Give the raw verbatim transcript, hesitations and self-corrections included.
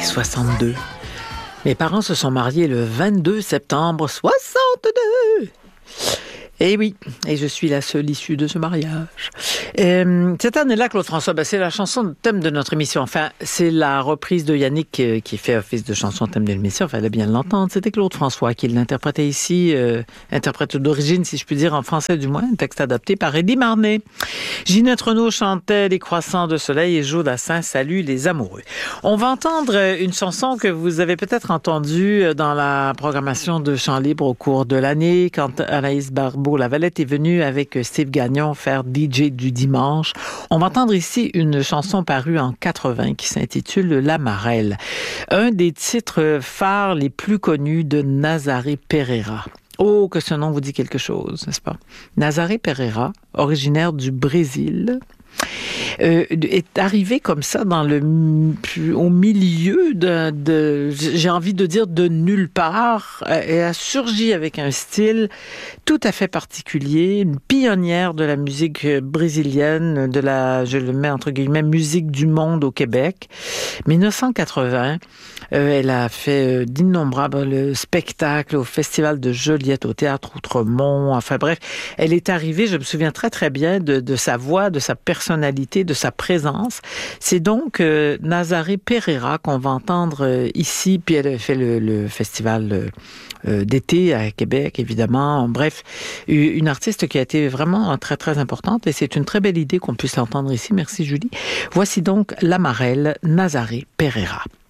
soixante-deux. Mes parents se sont mariés le vingt-deux septembre soixante-deux. Eh oui, et je suis la seule issue de ce mariage. Euh, cette année-là, Claude François, ben, c'est la chanson de thème de notre émission. Enfin, c'est la reprise de Yannick euh, qui fait office de chanson thème de l'émission. Il fallait bien l'entendre. C'était Claude François qui l'interprétait ici, euh, interprète d'origine, si je puis dire, en français du moins, un texte adapté par Eddie Marnet. Ginette Renaud chantait Les croissants de soleil et Joe Dassin salue les amoureux. On va entendre une chanson que vous avez peut-être entendue dans la programmation de Chants libres au cours de l'année, quand Anaïs Barbeau-Lavalette est venue avec Steve Gagnon faire D J du dimanche. On va entendre ici une chanson parue en quatre-vingts qui s'intitule La Marelle, un des titres phares les plus connus de Nazaré Pereira. Oh, que ce nom vous dit quelque chose, n'est-ce pas? Nazaré Pereira, originaire du Brésil, Euh, est arrivé comme ça dans le au milieu de, de j'ai envie de dire de nulle part, et a surgi avec un style tout à fait particulier, une pionnière de la musique brésilienne, de la, je le mets entre guillemets, musique du monde au Québec. dix-neuf cent quatre-vingts, euh, elle a fait d'innombrables spectacles au Festival de Joliette, au Théâtre Outremont, enfin bref, elle est arrivée, je me souviens très très bien de, de sa voix, de sa personnalité, de sa présence. C'est donc euh, Nazaré Pereira qu'on va entendre euh, ici, puis elle a fait le, le festival euh, d'été à Québec, évidemment. Bref, une artiste qui a été vraiment très, très importante, et c'est une très belle idée qu'on puisse l'entendre ici. Merci Julie. Voici donc La Marelle, Nazaré Pereira.